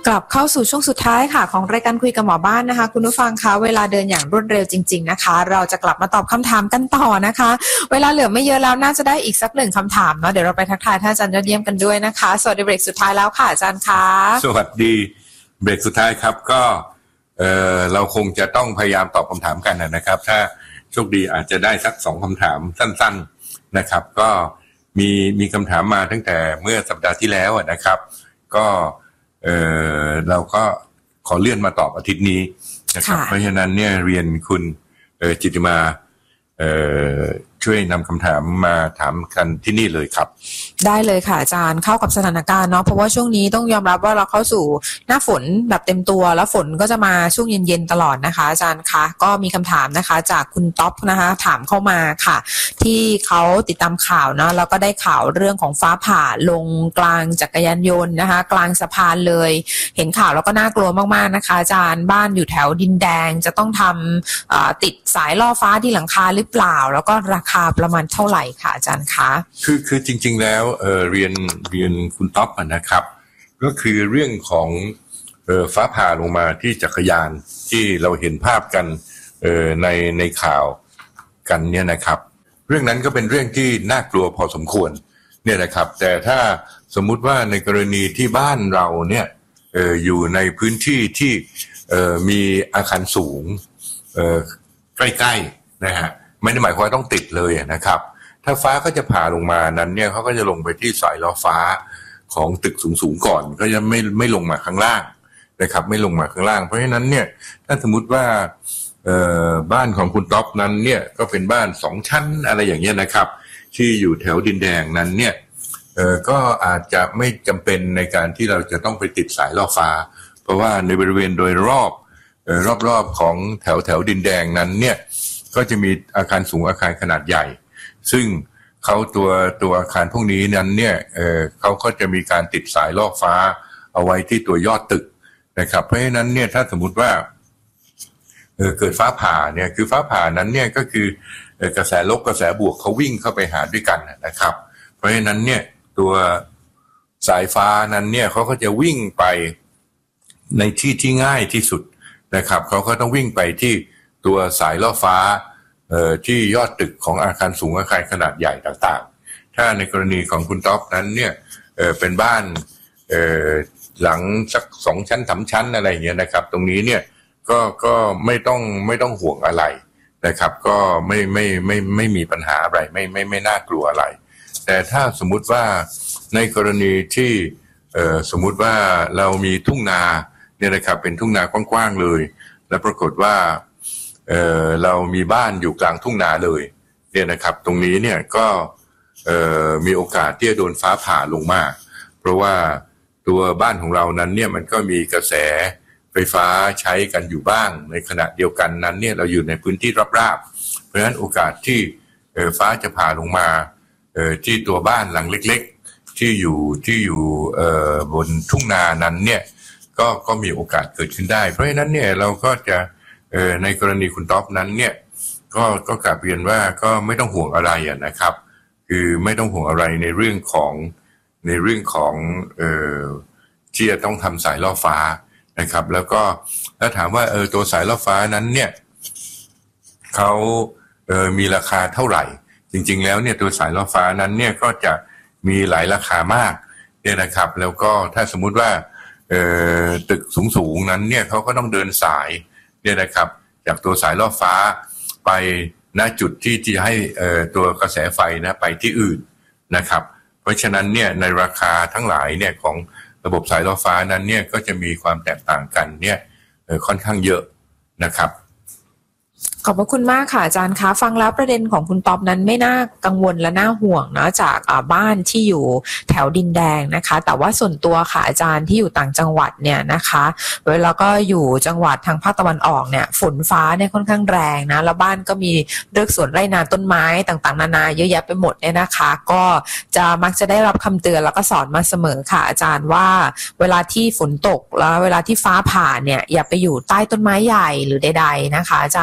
กลับเข้าสู่ช่วงสุดท้ายค่ะของรายการคุยกับหมอบ้านนะคะคุณผู้ฟังคะเวลาเดินอย่างรวดเร็วจริงๆนะคะเราจะกลับมาตอบคำถามกันต่อนะคะเวลาเหลือไม่เยอะแล้วน่าจะได้อีกสัก1คำถามเนาะเดี๋ยวเราไปทักทายท่านอาจารย์ยอดเยี่ยมกันด้วยนะคะสวัสดีเบรกสุดท้ายแล้วค่ะอาจารย์คะสวัสดีเบรกสุดท้ายครับก็เราคงจะต้องพยายามตอบคำถามกันนะครับถ้าโชคดีอาจจะได้สัก2คำถามสั้นๆนะครับก็มีคำถามมาตั้งแต่เมื่อสัปดาห์ที่แล้วนะครับก็เราก็ขอเลื่อนมาตอบอาทิตย์นี้นะครับเพราะฉะนั้นเนี่ยเรียนคุณจิตติมาช่วยนำคำถามมาถามกันที่นี่เลยครับได้เลยค่ะอาจารย์เข้ากับสถานการณ์เนาะเพราะว่าช่วงนี้ต้องยอมรับว่าเราเข้าสู่หน้าฝนแบบเต็มตัวแล้วฝนก็จะมาช่วงเย็นๆตลอดนะคะอาจารย์คะก็มีคำถามนะคะจากคุณท็อปนะคะถามเข้ามาค่ะที่เขาติดตามข่าวเนาะแล้วก็ได้ข่าวเรื่องของฟ้าผ่าลงกลางจักรยานยนต์นะคะกลางสะพานเลยเห็นข่าวแล้วก็น่ากลัวมากๆนะคะอาจารย์บ้านอยู่แถวดินแดงจะต้องทำติดสายล่อฟ้าที่หลังคาหรือเปล่าแล้วก็ราคาประมาณเท่าไหร่ค่ะอาจารย์คะคือจริงๆแล้วเรียนคุณท็อปนะครับก็คือเรื่องของฟ้าผ่าลงมาที่จักรยานที่เราเห็นภาพกันในข่าวกันเนี่ยนะครับเรื่องนั้นก็เป็นเรื่องที่น่ากลัวพอสมควรเนี่ยนะครับแต่ถ้าสมมุติว่าในกรณีที่บ้านเราเนี่ยอยู่ในพื้นที่ที่มีอาคารสูงใกล้ๆนะฮะไม่ได้หมายความว่าต้องติดเลยนะครับถ้าฟ้าก็จะผ่าลงมานั้นเนี่ยเขาก็จะลงไปที่สายล่อฟ้าของตึกสูงๆก่อนก็จะไม่ลงมาข้างล่างนะครับไม่ลงมาข้างล่างเพราะฉะนั้นเนี่ยถ้าสมมุติว่าบ้านของคุณท็อปนั้นเนี่ยก็เป็นบ้าน2ชั้นอะไรอย่างเงี้ยนะครับที่อยู่แถวดินแดงนั้นเนี่ยก็อาจจะไม่จำเป็นในการที่เราจะต้องไปติดสายล่อฟ้าเพราะว่าในบริเวณโดยรอบของแถวดินแดงนั้นเนี่ยก็จะมีอาคารสูงอาคารขนาดใหญ่ซึ่งเขาตัวอาคารพวกนี้นั้นเนี่ยเขาก็จะมีการติดสายล่อฟ้าเอาไว้ที่ตัวยอดตึกนะครับเพราะฉะนั้นเนี่ยถ้าสมมุติว่าเกิดฟ้าผ่าเนี่ยคือฟ้าผ่านั้นเนี่ยก็คือกระแสลบกระแสบวกเขาวิ่งเข้าไปหาด้วยกันนะครับเพราะฉะนั้นเนี่ยตัวสายฟ้านั้นเนี่ยเขาก็จะวิ่งไปในที่ง่ายที่สุดนะครับเขาก็ต้องวิ่งไปที่ตัวสายล่อฟ้าที่ยอดตึกของอาคารสูงอาคารขนาดใหญ่ต่างๆถ้าในกรณีของคุณท็อปนั้นเนี่ยเป็นบ้านหลังสัก2ชั้น3ชั้นอะไรอย่างเงี้ยนะครับตรงนี้เนี่ยก็ไม่ต้องห่วงอะไรนะครับก็ไม่มีปัญหาอะไรไม่น่ากลัวอะไรแต่ถ้าสมมุติว่าในกรณีที่สมมุติว่าเรามีทุ่งนาเนี่ยนะครับเป็นทุ่งนากว้างๆเลยและปรากฏว่าเรามีบ้านอยู่กลางทุ่งนาเลยเนี่ยนะครับตรงนี้เนี่ยก็มีโอกาสที่จะโดนฟ้าผ่าลงมาเพราะว่าตัวบ้านของเรานั้นเนี่ยมันก็มีกระแสไฟฟ้าใช้กันอยู่บ้างในขณะเดียวกันนั้นเนี่ยเราอยู่ในพื้นที่ราบๆเพราะฉะนั้นโอกาสที่ฟ้าจะผ่าลงมาที่ตัวบ้านหลังเล็กๆที่อยู่บนทุ่งนานั้นเนี่ยก็มีโอกาสเกิดขึ้นได้เพราะฉะนั้นเนี่ยเราก็จะในกรณีคุณท็อปนั้นเนี่ยก็กลับเรียนว่าก็ไม่ต้องห่วงอะไรนะครับคือไม่ต้องห่วงอะไรในเรื่องของที่จะต้องทำสายล่อฟ้านะครับแล้วก็ถ้าถามว่าตัวสายล่อฟ้านั้นเนี่ยเขามีราคาเท่าไหร่จริงๆแล้วเนี่ยตัวสายล่อฟ้านั้นเนี่ยก็จะมีหลายราคามากเนี่ยนะครับแล้วก็ถ้าสมมุติว่าตึกสูงๆนั้นเนี่ยเขาก็ต้องเดินสายเนี่ยนะครับจากตัวสายล่อฟ้าไปณจุดที่จะให้ตัวกระแสไฟนะไปที่อื่นนะครับเพราะฉะนั้นเนี่ยในราคาทั้งหลายเนี่ยของระบบสายล่อฟ้านั้นเนี่ยก็จะมีความแตกต่างกันเนี่ยค่อนข้างเยอะนะครับขอบพระคุณมากค่ะอาจารย์คะฟังแล้วประเด็นของคุณต๊อบนั้นไม่น่ากังวลและน่าห่วงนะจากบ้านที่อยู่แถวดินแดงนะคะแต่ว่าส่วนตัวค่ะอาจารย์ที่อยู่ต่างจังหวัดเนี่ยนะคะเวลาก็อยู่จังหวัดทางภาคตะวันออกเนี่ยฝนฟ้าเนี่ยค่อนข้างแรงนะแล้วบ้านก็มีเลือกสวนไร่นาต้นไม้ต่างๆนานาเยอะแยะไปหมดเนี่ยนะคะก็จะมักจะได้รับคำเตือนแล้วก็สอนมาเสมอค่ะอาจารย์ว่าเวลาที่ฝนตกแล้วเวลาที่ฟ้าผ่าเนี่ยอย่าไปอยู่ใต้ต้นไม้ใหญ่หรือใดๆนะคะอาจารย์เพราะว่า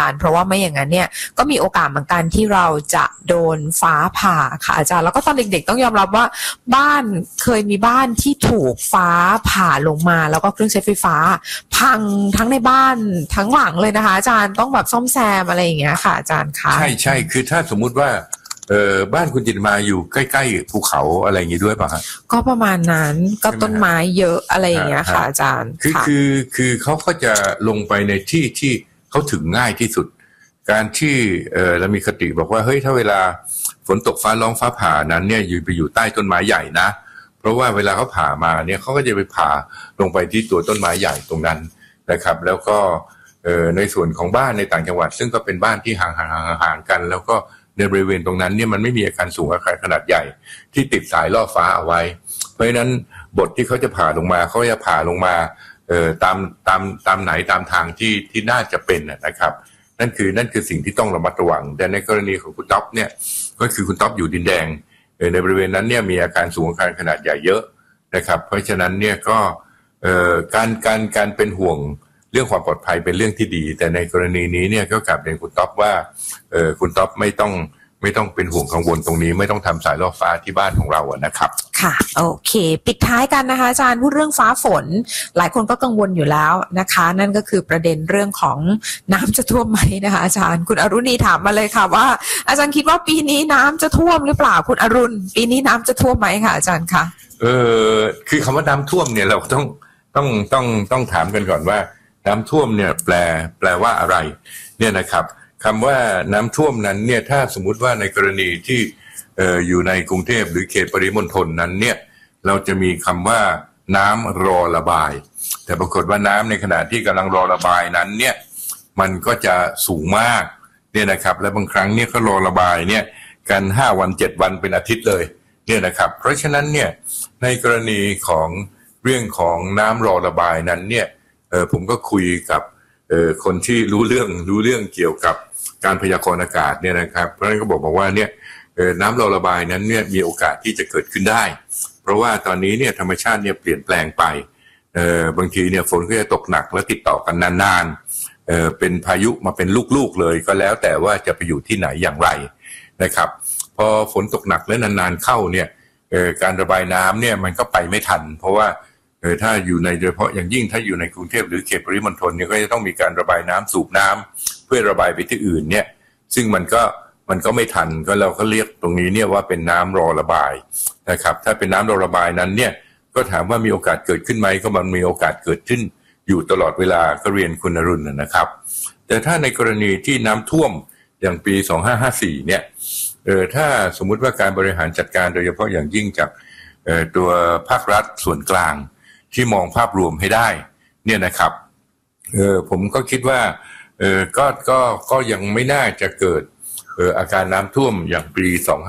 ไม่อย่างนั้นเนี่ยก็มีโอกาสเหมือนกันที่เราจะโดนฟ้าผ่าค่ะอาจารย์แล้วก็ตอนเด็กๆต้องยอมรับว่าบ้านเคยมีบ้านที่ถูกฟ้าผ่าลงมาแล้วก็เครื่องใช้ไฟฟ้าพังทั้งในบ้านทั้งหลังเลยนะคะอาจารย์ต้องแบบซ่อมแซมอะไรอย่างเงี้ยค่ะอาจารย์คะใช่คือถ้าสมมุติว่าบ้านคุณจิตมาอยู่ใกล้ๆภูเขาอะไรอย่างงี้ด้วยป่ะฮะก็ประมาณนั้นก็ต้นไม้เยอะอะไรอย่างเงี้ยค่ะอาจารย์คือเขาก็จะลงไปในที่ที่เขาถึงง่ายที่สุดการที่เรามีคติบอกว่าเฮ้ยถ้าเวลาฝนตกฟ้าร้องฟ้าผ่านั้นเนี่ยอยู่ใต้ต้นไม้ใหญ่นะเพราะว่าเวลาเขาผ่ามาเนี่ยเขาก็จะไปผ่าลงไปที่ตัวต้นไม้ใหญ่ตรงนั้นนะครับแล้วก็ในส่วนของบ้านในต่างจังหวัดซึ่งก็เป็นบ้านที่ห่างกันแล้วก็ในบริเวณตรงนั้นเนี่ยมันไม่มีอาคารสูงอาคารขนาดใหญ่ที่ติดสายล่อฟ้าเอาไว้เพราะฉะนั้นบทที่เขาจะผ่าลงมาเขาจะผ่าลงมาตามไหนตามทางที่น่าจะเป็นนะครับนั่นคือสิ่งที่ต้องระมัดระวังแต่ในกรณีของคุณต๊อบเนี่ยก็คือคุณต๊อบอยู่ดินแดงในบริเวณนั้นเนี่ยมีอาคารสูงอาคารขนาดใหญ่เยอะนะครับเพราะฉะนั้นเนี่ยก็การเป็นห่วงเรื่องความปลอดภัยเป็นเรื่องที่ดีแต่ในกรณีนี้เนี่ยก็กลับเรียนคุณต๊อบว่าคุณต๊อบไม่ต้องเป็นห่วงกังวลตรงนี้ไม่ต้องทำสายล่อฟ้าที่บ้านของเราอะนะครับค่ะโอเคปิดท้ายกันนะคะอาจารย์พูดเรื่องฟ้าฝนหลายคนก็กังวลอยู่แล้วนะคะนั่นก็คือประเด็นเรื่องของน้ำจะท่วมไหมนะคะอาจารย์คุณอรุณีถามมาเลยค่ะว่าอาจารย์คิดว่าปีนี้น้ำจะท่วมหรือเปล่าคุณอรุณปีนี้น้ำจะท่วมไหมค่ะอาจารย์คะคือคำว่าน้ำท่วมเนี่ยเราต้องถามกันก่อนว่าน้ำท่วมเนี่ยแปลว่าอะไรเนี่ยนะครับคำว่าน้ำท่วมนั้นเนี่ยถ้าสมมุติว่าในกรณีที่อยู่ในกรุงเทพหรือเขตปริมณฑลนั้นเนี่ยเราจะมีคำว่าน้ำรอระบายแต่ปรากฏว่าน้ำในขณะที่กำลังรอระบายนั้นเนี่ยมันก็จะสูงมากเนี่ยนะครับและบางครั้งเนี่ยก็รอระบายเนี่ยกัน5 วัน7 วันเป็นอาทิตย์เลยเนี่ยนะครับเพราะฉะนั้นเนี่ยในกรณีของเรื่องของน้ำรอระบายนั้นเนี่ยผมก็คุยกับคนที่รู้เรื่องเกี่ยวกับการพยากรณ์อากาศเนี่ยนะครับเพราะฉะนั้นก็บอกว่าเนี่ยน้ำรอระบายนั้นเนี่ยมีโอกาสที่จะเกิดขึ้นได้เพราะว่าตอนนี้เนี่ยธรรมชาติเนี่ยเปลี่ยนแปลงไปบางทีเนี่ยฝนก็จะตกหนักและติดต่อกันนานๆเป็นพายุมาเป็นลูกๆเลยก็แล้วแต่ว่าจะไปอยู่ที่ไหนอย่างไรนะครับพอฝนตกหนักและนานๆเข้าเนี่ยการระบายน้ำเนี่ยมันก็ไปไม่ทันเพราะว่าถ้าอยู่ในโดยเฉพาะอย่างยิ่งถ้าอยู่ในกรุงเทพหรือเขตปริมณฑลเนี่ยก็จะต้องมีการระบายน้ำสูบน้ำเพื่อระบายไปที่อื่นเนี่ยซึ่งมันก็ไม่ทันก็เราก็เรียกตรงนี้เนี่ยว่าเป็นน้ำรอระบายนะครับถ้าเป็นน้ำรอระบายนั้นเนี่ยก็ถามว่ามีโอกาสเกิดขึ้นไหมก็มันมีโอกาสเกิดขึ้นอยู่ตลอดเวลาก็เรียนคุณอรุณนะครับแต่ถ้าในกรณีที่น้ำท่วมอย่างปี2554เนี่ยถ้าสมมุติว่าการบริหารจัดการโดยเฉพาะอย่างยิ่งจากตัวภาครัฐส่วนกลางที่มองภาพรวมให้ได้เนี่ยนะครับผมก็คิดว่าก็ยังไม่น่าจะเกิดอาการน้ำท่วมอย่างปี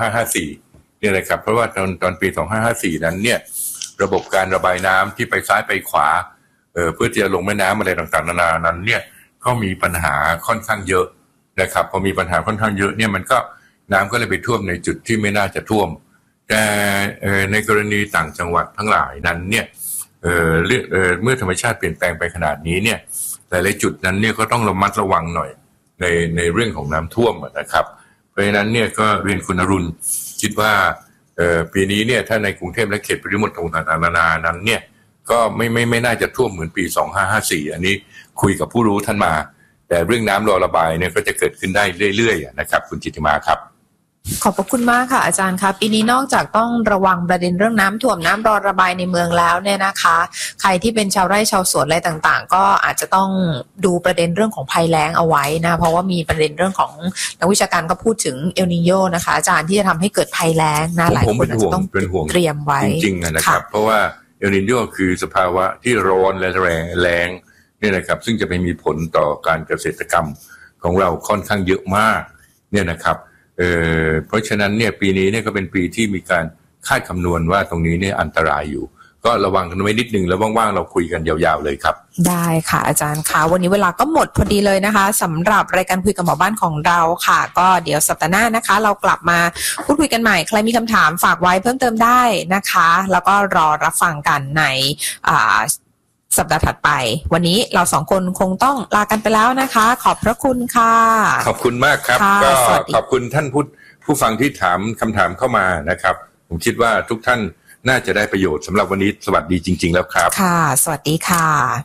2554เนี่ยนะครับเพราะว่าตอนปี2554นั้นเนี่ยระบบการระบายน้ำที่ไปซ้ายไปขวาเพื่อที่จะลงแม่น้ำอะไรต่างๆนานานั้นเนี่ยก็มีปัญหาค่อนข้างเยอะนะครับพอมีปัญหาค่อนข้างเยอะเนี่ยมันก็น้ำก็เลยไปท่วมในจุดที่ไม่น่าจะท่วมแต่ในกรณีต่างจังหวัดทั้งหลายนั้นเนี่ยเมื่อธรรมชาติเปลี่ยนแปลงไปขนาดนี้เนี่ยหลายๆจุดนั้นเนี่ยก็ต้องระมัดระวังหน่อยในเรื่องของน้ำท่วมนะครับเพราะฉะนั้นเนี่ยก็เรียนคุณอรุณคิดว่าปีนี้เนี่ยถ้าในกรุงเทพและเขตปริมณฑลต่างๆนานานั้นเนี่ยก็ไม่น่าจะท่วมเหมือนปี2554อันนี้คุยกับผู้รู้ท่านมาแต่เรื่องน้ำรอระบายเนี่ยก็จะเกิดขึ้นได้เรื่อยๆนะครับคุณจิตติมาครับขอบพระคุณมากค่ะอาจารย์คะปีนี้นอกจากต้องระวังประเด็นเรื่องน้ำท่วมน้ำรอระบายในเมืองแล้วเนี่ยนะคะใครที่เป็นชาวไร่ชาวสวนอะไรต่างๆก็อาจจะต้องดูประเด็นเรื่องของภัยแล้งเอาไว้นะเพราะว่ามีประเด็นเรื่องของนักวิชาการก็พูดถึงเอลนีโญนะคะอาจารย์ที่จะทำให้เกิดภัยแล้งนะหลายคนอาจจะต้องเตรียมไว้จริงๆนะครับเพราะว่าเอลนีโญคือสภาวะที่ร้อนและแรงเนี่ยนะครับซึ่งจะไปมีผลต่อการเกษตรกรรมของเราค่อนข้างเยอะมากเนี่ยนะครับเพราะฉะนั้นเนี่ยปีนี้เนี่ยก็เป็นปีที่มีการคาดคำนวณว่าตรงนี้เนี่ยอันตรายอยู่ก็ระวังกันไว้นิดนึงแล้วว่างๆเราคุยกันยาวๆเลยครับได้ค่ะอาจารย์คะวันนี้เวลาก็หมดพอดีเลยนะคะสำหรับรายการคุยกับหมอบ้านของเราค่ะก็เดี๋ยวสัปดาห์หน้านะคะเรากลับมาพูดคุยกันใหม่ใครมีคำถามฝากไว้เพิ่มเติมได้นะคะแล้วก็รอรับฟังกันในสัปดาห์ถัดไปวันนี้เราสองคนคงต้องลากันไปแล้วนะคะขอบพระคุณค่ะขอบคุณมากครับก็ขอบคุณท่านผู้ฟังที่ถามคำถามเข้ามานะครับผมคิดว่าทุกท่านน่าจะได้ประโยชน์สำหรับวันนี้สวัสดีจริงๆแล้วครับค่ะสวัสดีค่ะ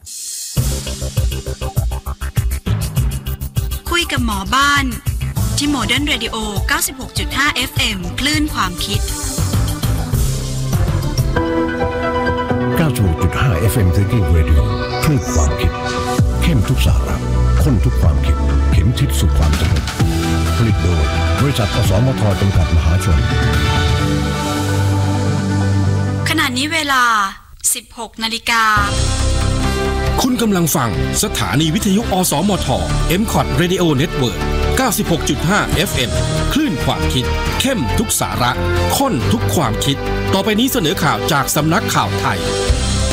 คุยกับหมอบ้านที่ Modern Radio 96.5 FM คลื่นความคิด 96.5 FM Thinking Radio คลื่นความคิดเข้มทุกสาระข้นทุกความคิดเข็มทิศสู่ความสำเร็จผลิตโดยบริษัทอสมทจำกัดมหาชนขณะนี้เวลา 16:00 น. คุณกำลังฟังสถานีวิทยุอสมท MCOT Radio Network 96.5 FM คลื่นความคิดเข้มทุกสาระข้นทุกความคิดต่อไปนี้เสนอข่าวจากสำนักข่าวไทย